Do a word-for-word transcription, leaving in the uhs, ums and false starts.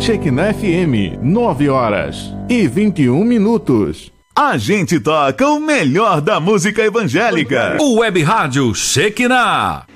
Shekinah F M, nove horas e vinte e um minutos. A gente toca o melhor da música evangélica. O Web Rádio Shekinah.